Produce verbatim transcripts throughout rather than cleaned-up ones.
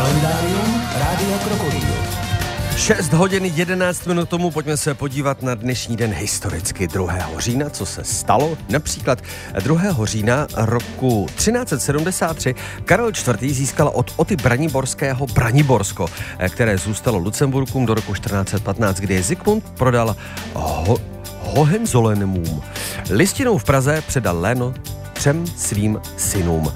Kalendárium Rádia Krokodýl. šest hodin jedenáct minut tomu, pojďme se podívat na dnešní den historicky druhého října, co se stalo. Například druhého října roku třináct set sedmdesát tři Karel čtvrtý získal od Oty Braniborského Braniborsko, které zůstalo Lucemburkům do roku čtrnáct set patnáct, kdy Zikmund prodal ho- Hohenzollernům. Listinou v Praze předal Léno třem svým synům.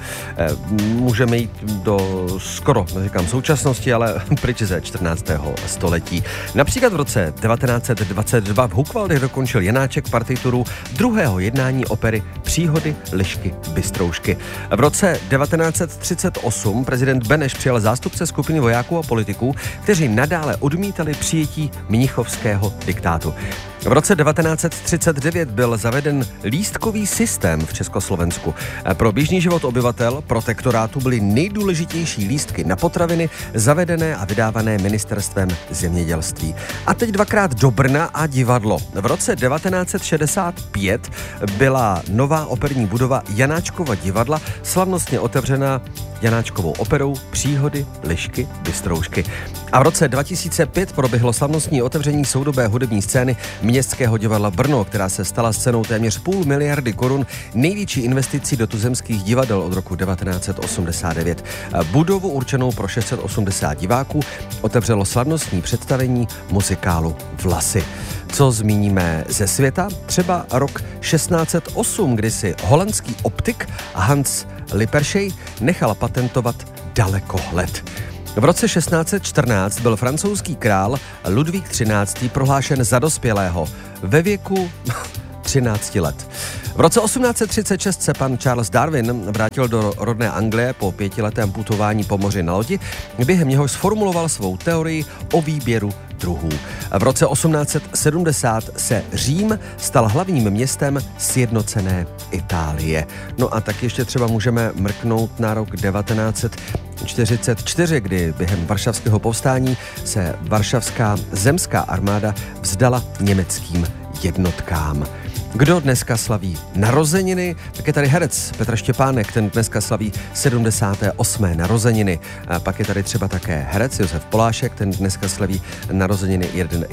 Můžeme jít do skoro, neříkám současnosti, ale pryč ze čtrnáctého století. Například v roce devatenáct set dvacet dva v Hucvaldech dokončil Janáček partituru druhého jednání opery Příhody Lišky Bystroušky. V roce devatenáct set třicet osm prezident Beneš přijal zástupce skupiny vojáků a politiků, kteří nadále odmítali přijetí mnichovského diktátu. V roce devatenáct set třicet devět byl zaveden lístkový systém v Československu. Pro běžný život obyvatel protektorátu byly nejdůležitější lístky na potraviny zavedené a vydávané ministerstvem zemědělství. A teď dvakrát do Brna a divadlo. V roce devatenáct set šedesát pět byla nová operní budova Janáčkova divadla slavnostně otevřena Janáčkovou operou Příhody Lišky Bystroušky. A v roce dva tisíce pět proběhlo slavnostní otevření soudobé hudební scény Městského divadla Brno, která se stala scénou téměř půl miliardy korun, největší investicí do tuzemských divadel od roku devatenáct set osmdesát devět. Budovu určenou pro šest set osmdesát diváků otevřelo slavnostní představení muzikálu Vlasy. Co zmíníme ze světa? Třeba rok šestnáct set osm, kdy si holandský optik Hans Lippershey nechal patentovat dalekohled. V roce šestnáct set čtrnáct byl francouzský král Ludvík třináctý prohlášen za dospělého ve věku třináct let. V roce osmnáct set třicet šest se pan Charles Darwin vrátil do rodné Anglie po pětiletém putování po moři na lodi, během něhož sformuloval svou teorii o výběru druhů. V roce osmnáct set sedmdesát se Řím stal hlavním městem sjednocené Itálie. No a tak ještě třeba můžeme mrknout na rok devatenáct set čtyřicet čtyři, kdy během Varšavského povstání se varšavská zemská armáda vzdala německým jednotkám. Kdo dneska slaví narozeniny? Tak je tady herec Petr Štěpánek, ten dneska slaví sedmdesáté osmé narozeniny. A pak je tady třeba také herec Josef Polášek, ten dneska slaví narozeniny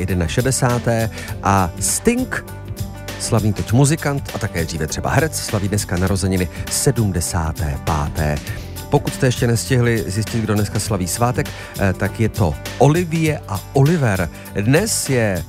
šedesáté první. A Sting, slavný toč muzikant a také dříve třeba herec, slaví dneska narozeniny sedmdesáté páté. Pokud jste ještě nestihli zjistit, kdo dneska slaví svátek, tak je to Olivie a Oliver. Dnes je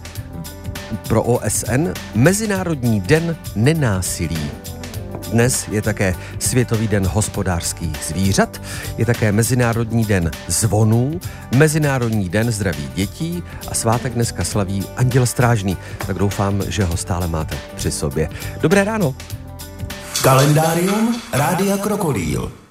pro O S N Mezinárodní den nenásilí. Dnes je také Světový den hospodářských zvířat, je také Mezinárodní den zvonů, Mezinárodní den zdraví dětí a svátek dneska slaví Anděl Strážný. Tak doufám, že ho stále máte při sobě. Dobré ráno. Kalendárium Rádia Krokodýl.